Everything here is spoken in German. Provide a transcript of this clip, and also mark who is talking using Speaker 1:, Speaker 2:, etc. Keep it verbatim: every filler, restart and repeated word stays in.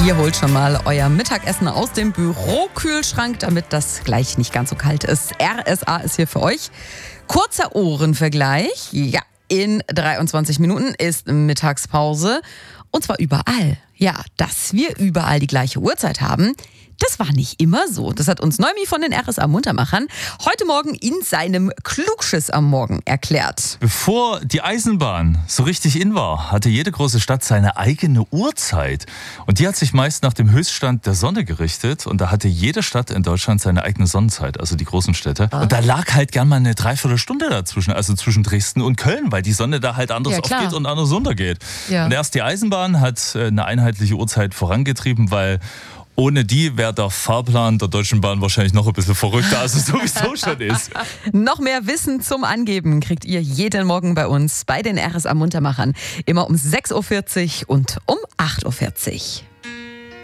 Speaker 1: Ihr holt schon mal euer Mittagessen aus dem Bürokühlschrank, damit das gleich nicht ganz so kalt ist. R S A ist hier für euch. Kurzer Ohrenvergleich. Ja, in dreiundzwanzig Minuten ist Mittagspause. Und zwar überall. Ja, dass wir überall die gleiche Uhrzeit haben, das war nicht immer so. Das hat uns Neumi von den R S A-Muntermachern heute Morgen in seinem Klugschiss am Morgen erklärt.
Speaker 2: Bevor die Eisenbahn so richtig in war, hatte jede große Stadt seine eigene Uhrzeit. Und die hat sich meist nach dem Höchststand der Sonne gerichtet. Und da hatte jede Stadt in Deutschland seine eigene Sonnenzeit, also die großen Städte. Und da lag halt gern mal eine Dreiviertelstunde dazwischen, also zwischen Dresden und Köln, weil die Sonne da halt anders
Speaker 1: Ja, klar.
Speaker 2: aufgeht und anders untergeht.
Speaker 1: Ja.
Speaker 2: Und erst die Eisenbahn hat eine einheitliche Uhrzeit vorangetrieben, weil ohne die wäre der Fahrplan der Deutschen Bahn wahrscheinlich noch ein bisschen verrückter, als es sowieso schon ist.
Speaker 1: Noch mehr Wissen zum Angeben kriegt ihr jeden Morgen bei uns bei den R S A-Muntermachern. Immer um sechs Uhr vierzig und um acht Uhr vierzig.